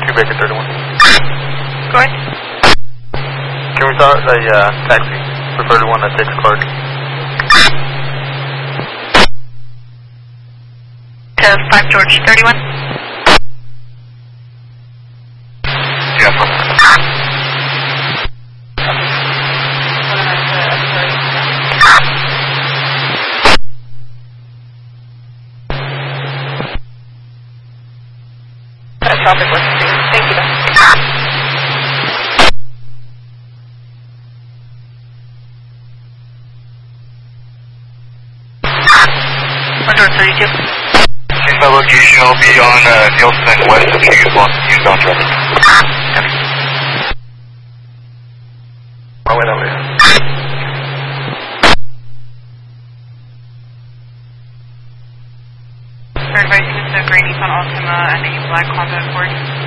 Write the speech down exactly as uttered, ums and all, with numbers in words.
Two Baker thirty-one. Go ahead. Can we start a uh, taxi for thirty-one that takes card? To five George thirty-one. Yeah, from Traffic was Thank you. one thirty-two. Fellow, you shall be on uh, Nielsen west of Hughes on Hughes on traffic. Oh, wait, oh, wait. We're advising this is a gray Nissan Altima and a black Honda Accord.